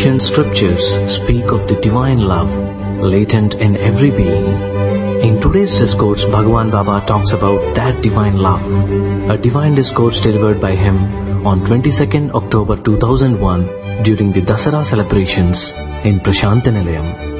Ancient scriptures speak of the divine love latent in every being. In today's discourse, Bhagwan Baba talks about that divine love. A divine discourse delivered by him on 22nd October 2001 during the Dasara celebrations in Prashantinilayam.